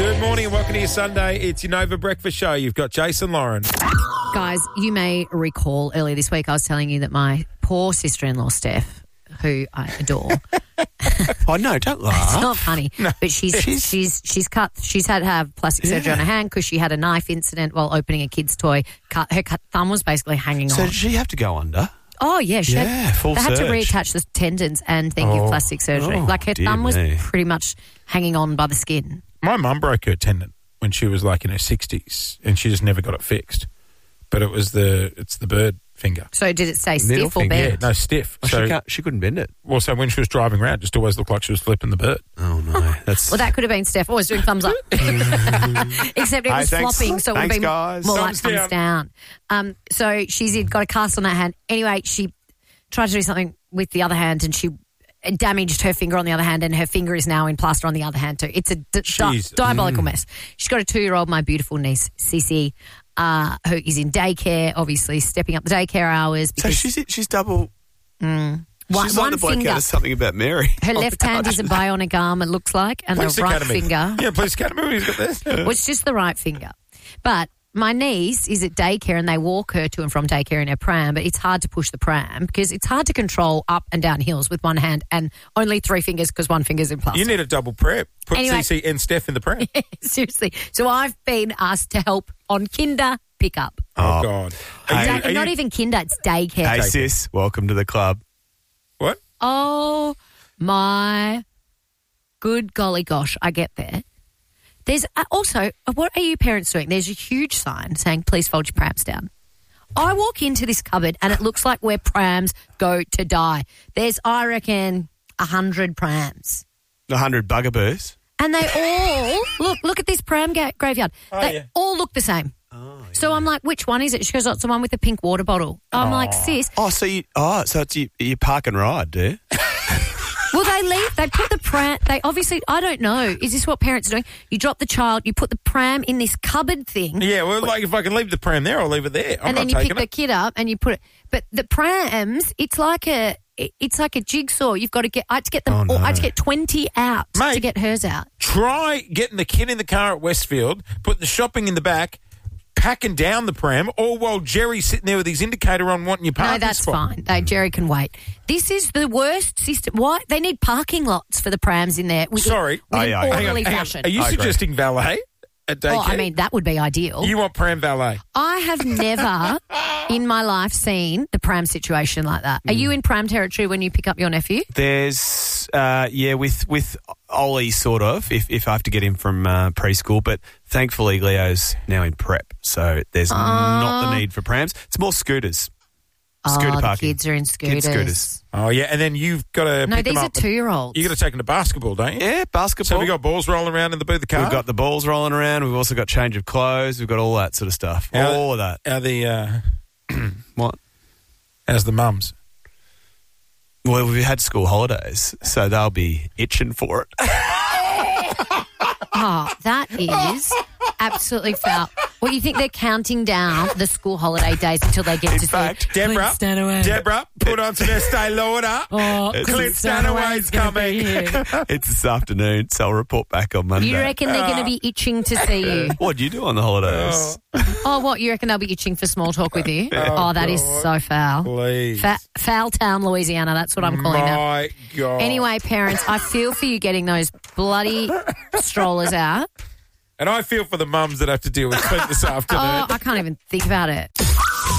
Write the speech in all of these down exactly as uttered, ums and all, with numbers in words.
Good morning and welcome to your Sunday. It's your Nova Breakfast Show. You've got Jason Lauren. Guys, you may recall earlier this week I was telling you that my poor sister-in-law, Steph, who I adore. Oh, no, don't laugh. It's not funny, No. but she's, she's she's she's cut. She's had to have plastic surgery Yeah. on her hand because she had a knife incident while opening a kid's toy. Cut, her cut, thumb was basically hanging So on. did she have to go under? Oh, yeah. She Yeah, had, full they had to surge. reattach the tendons and then give Oh. plastic surgery. Oh, like her dear thumb was me. pretty much hanging on by the skin. My mum broke her tendon when she was like in her sixties and she just never got it fixed. But it was the, it's the bird finger. So did it stay Middle stiff or finger, Yeah, bent? no, stiff. Oh, so, she, can't, she couldn't bend it. well, so when she was driving around, it just always looked like she was flipping the bird. Oh, no. That's Well, that could have been Steph. Always doing thumbs up. Except it Hey, was thanks. flopping, so it would Thanks, have been guys. more Thumbs like thumbs down. Um, so she's got a cast on that hand. Anyway, she tried to do something with the other hand and she damaged her finger on the other hand, and her finger is now in plaster on the other hand too. It's a di- di- Jeez. diabolical mess. She's got a two-year-old, my beautiful niece, Sissy, uh, who is in daycare, obviously stepping up the daycare hours. so Because she's she's double. one, she's one like the bloke finger, out of Something About Mary. her left hand is a bionic arm, it looks like, and Police the right Academy. finger... Yeah, Police Academy. He's got this. Well, it's just the right finger. But my niece is at daycare and they walk her to and from daycare in her pram, but it's hard to push the pram because it's hard to control up and down hills with one hand and only three fingers because one finger's in plastic. You need a double prep. Put Anyway. Cece and Steph in the pram. Seriously. So I've been asked to help on kinder pickup. Oh, Oh. God. Hey, Are you- Day- are not you- even kinder, it's daycare. Hey, sis, welcome to the club. What? Oh, my good golly gosh, I get there. There's uh, also, uh, what are you parents doing? There's a huge sign saying, please fold your prams down. I walk into this cupboard and it looks like where prams go to die. There's, I reckon, a hundred prams. A hundred bugaboos. And they all, look, look at this pram ga- graveyard. Oh, they yeah. all look the same. Oh, So I'm like, which one is it? She goes, oh, it's the one with the pink water bottle. I'm like, sis, Oh, so you oh, so it's you, you park and ride, do you? well, they leave. They put the pram. They obviously. I don't know. Is this what parents are doing? You drop the child. You put the pram in this cupboard thing, Yeah, well, like if I can leave the pram there, I'll leave it there. I'm and then not you pick taking the it. kid up and you put it. But the prams, it's like a. It's like a jigsaw. You've got to get. I had to get them. Oh, all, I had no. to get twenty out Mate. to get hers out. Try getting the kid in the car at Westfield, put the shopping in the back, packing down the pram, all while Jerry's sitting there with his indicator on wanting your parking No, that's spot. fine. They, Jerry can wait. This is the worst system. Why they need parking lots for the prams in there? With Sorry. with Oh, an yeah, hang on, orderly Hang on. fashion. Are you I agree. suggesting valet at daycare? Oh, I mean, that would be ideal. you want pram valet? I have never in my life seen the pram situation like that. Are Mm. you in pram territory when you pick up your nephew? There's, uh, yeah, with with Ollie, sort of, if, if I have to get him from uh, preschool. But thankfully, Leo's now in prep, so there's not the need for prams. It's more scooters. Scooter oh, the parking. kids are in scooters. Kids scooters. Oh, yeah, and then you've got to No, pick these them are up. two-year-olds. you got to take them to basketball, don't you? Yeah, So basketball. have you got balls rolling around in the boot of the car? We've got the balls rolling around. We've also got change of clothes. We've got all that sort of stuff. How- all of that. How the, uh, What? how's the mums? Well, we've had school holidays, so they'll be itching for it. Oh, that is absolutely foul. Well, you think they're counting down the school holiday days until they get In to fact, see Deborah, Clint Stanaway. Deborah, put on some Estee Lauder. Oh, Clint Stanaway's coming. it's this afternoon, so I'll report back on Monday. You reckon they're going to be itching to see you? What do you do on the holidays? Oh, what? You reckon they'll be itching for small talk with you? Oh, Oh, that is God. so foul. Please. Fa- foul Town, Louisiana. That's what I'm calling it. My God. Anyway, parents, I feel for you getting those bloody strollers out. And I feel for the mums that have to deal with Clint this afternoon. Oh, I can't even think about it. This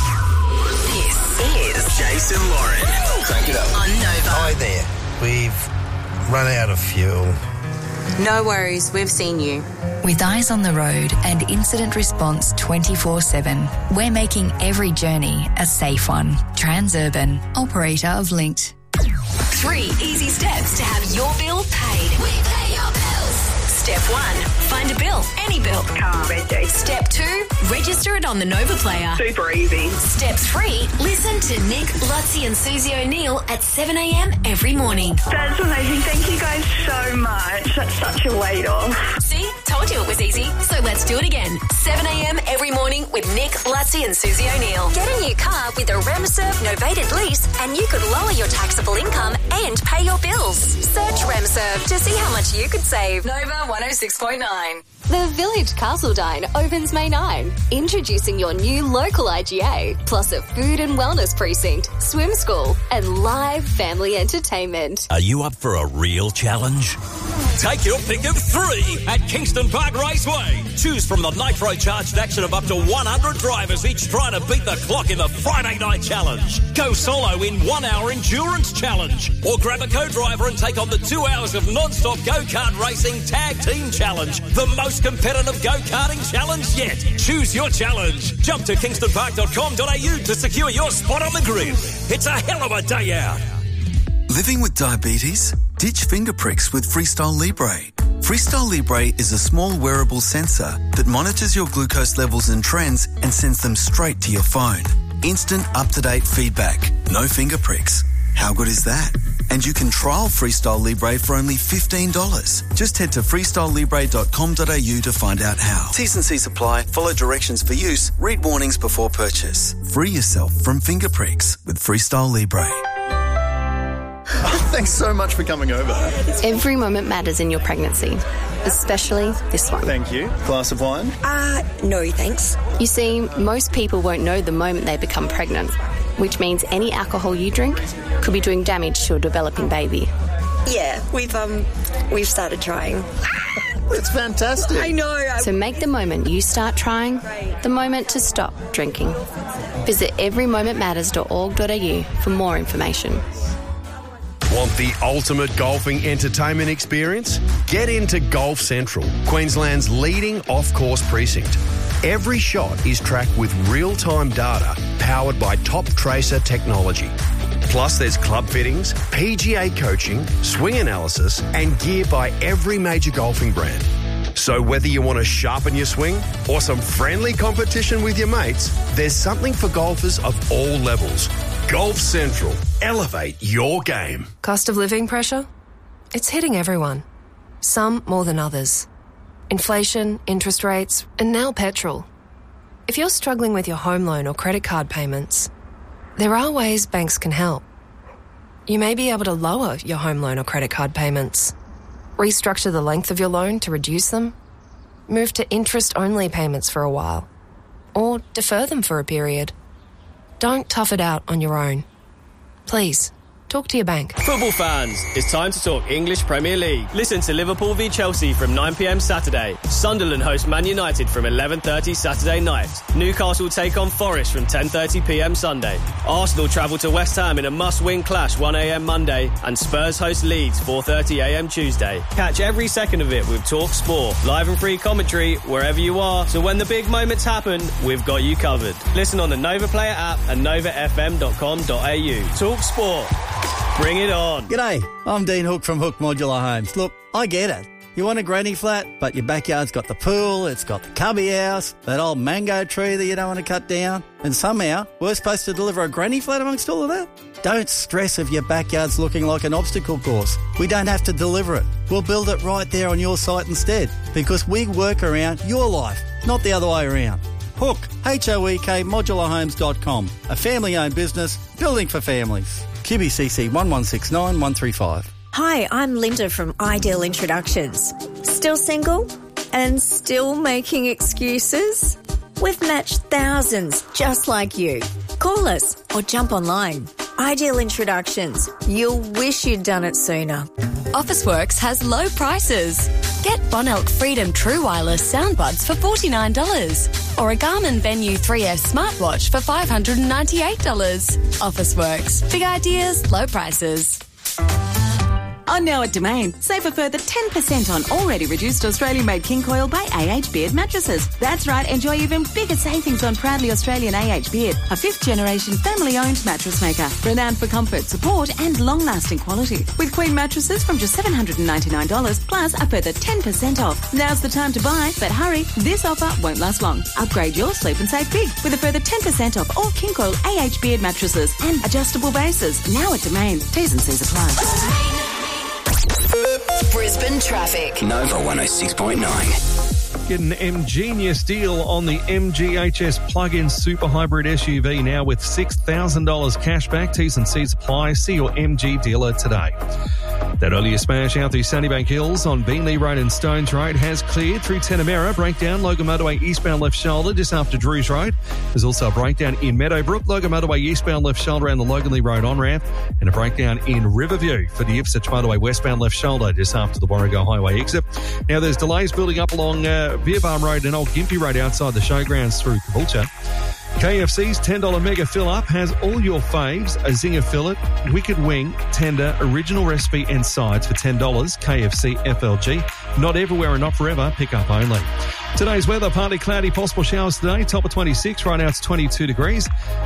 is Jason Lauren. Crank it up on Nova. Hi there. We've run out of fuel. No worries, we've seen you. With eyes on the road and incident response twenty-four seven, we're making every journey a safe one. Transurban, operator of Linked. Three easy steps to have your bill paid. We pay your bills. Step one, find a bill, any bill. Car reg. Step two, register it on the Nova Player. Super easy. Step three, listen to Nick, Lutzi and Susie O'Neill at seven a.m. every morning. That's amazing. Thank you guys so much. That's such a weight off. See? Told you it was easy. So let's do it again. seven a.m. every morning with Nick, Lutzi and Susie O'Neill. Get a new car with a RemServe novated lease and you could lower your taxable income and pay your bill bills. Search RemServe to see how much you could save. Nova one oh six point nine. The Village Castledine opens May ninth. Introducing your new local I G A, plus a food and wellness precinct, swim school, and live family entertainment. Are you up for a real challenge? Take your pick of three at Kingston Park Raceway. Choose from the nitro-charged action of up to one hundred drivers, each trying to beat the clock in the Friday Night Challenge. Go solo in one-hour endurance challenge. Or grab a co-driver and take on the two hours of non-stop go-kart racing tag team challenge. The most competitive go-karting challenge yet. Choose your challenge. Jump to kingston park dot com dot a u to secure your spot on the grid. It's a hell of a day out. Living with diabetes? Ditch finger pricks with Freestyle Libre. Freestyle Libre is a small wearable sensor that monitors your glucose levels and trends and sends them straight to your phone. Instant up-to-date feedback. No finger pricks. How good is that? And you can trial Freestyle Libre for only fifteen dollars. Just head to freestyle libre dot com dot a u to find out how. T's and C's apply. Follow directions for use. Read warnings before purchase. Free yourself from finger pricks with Freestyle Libre. Thanks so much for coming over. Every moment matters in your pregnancy, especially this one. Thank you. Glass of wine? Uh, no, thanks. You see, most people won't know the moment they become pregnant, which means any alcohol you drink could be doing damage to a developing baby. Yeah, we've um, we've started trying. It's fantastic. I know. So make the moment you start trying the moment to stop drinking. Visit every moment matters dot org dot a u for more information. Want the ultimate golfing entertainment experience? Get into Golf Central, Queensland's leading off-course precinct. Every shot is tracked with real-time data powered by Top Tracer technology. Plus, there's club fittings, P G A coaching, swing analysis, and gear by every major golfing brand. So whether you want to sharpen your swing or some friendly competition with your mates, there's something for golfers of all levels. Golf Central. Elevate your game. Cost of living pressure? It's hitting everyone. Some more than others. Inflation, interest rates, and now petrol. If you're struggling with your home loan or credit card payments, there are ways banks can help. You may be able to lower your home loan or credit card payments, restructure the length of your loan to reduce them, move to interest-only payments for a while, or defer them for a period. Don't tough it out on your own. Please, talk to your bank. Football fans, it's time to talk English Premier League. Listen to Liverpool v Chelsea from nine p m Saturday. Sunderland host Man United from eleven thirty Saturday night. Newcastle take on Forest from ten thirty p m Sunday. Arsenal travel to West Ham in a must-win clash one a m Monday. And Spurs host Leeds four thirty a m Tuesday. Catch every second of it with Talk Sport. Live and free commentary wherever you are. So when the big moments happen, we've got you covered. Listen on the Nova Player app and nova f m dot com dot a u. Talk Sport. Bring it on. G'day, I'm Dean Hook from Hook Modular Homes. Look, I get it. You want a granny flat, but your backyard's got the pool, it's got the cubby house, that old mango tree that you don't want to cut down, and somehow we're supposed to deliver a granny flat amongst all of that? Don't stress if your backyard's looking like an obstacle course. We don't have to deliver it. We'll build it right there on your site instead, because we work around your life, not the other way around. Hook, H O E K, modular homes dot com, a family-owned business, building for families. Q B C C one one six nine one three five. Hi, I'm Linda from Ideal Introductions. Still single and still making excuses? We've matched thousands just like you. Call us or jump online. Ideal Introductions. You'll wish you'd done it sooner. Officeworks has low prices. Get Bonelk Freedom True Wireless soundbuds for forty-nine dollars or a Garmin Venue three S smartwatch for five hundred ninety-eight dollars. Officeworks. Big ideas, low prices. On now at Domain, save a further ten percent on already reduced Australian-made King Coil by A H Beard mattresses. That's right, enjoy even bigger savings on proudly Australian A H Beard, a fifth-generation family-owned mattress maker, renowned for comfort, support and long-lasting quality. With Queen mattresses from just seven hundred ninety-nine dollars, plus a further ten percent off. Now's the time to buy, but hurry, this offer won't last long. Upgrade your sleep and save big with a further ten percent off all King Coil A H Beard mattresses and adjustable bases. Now at Domain. T's and C's apply. Brisbane traffic. Nova one oh six point nine. Get an M-Genius deal on the M G H S plug-in super hybrid S U V now with six thousand dollars cash back. T's and C's apply. See your M G dealer today. That earlier smash out through Sunnybank Hills on Beanley Road and Stones Road has cleared through Tenamera. Breakdown, Logan Motorway eastbound left shoulder just after Drews Road. There's also a breakdown in Meadowbrook, Logan Motorway eastbound left shoulder around the Loganley Road on-ramp, and a breakdown in Riverview for the Ipswich Motorway westbound left shoulder just after the Warrego Highway exit. Now there's delays building up along uh, Beer Barn Road and Old Gympie Road outside the showgrounds through Caboolture. K F C's ten dollars mega fill-up has all your faves, a zinger fillet, wicked wing, tender, original recipe and sides for ten dollars. K F C F L G. Not everywhere and not forever, pick up only. Today's weather, partly cloudy, possible showers today, top of twenty-six, right now it's twenty-two degrees.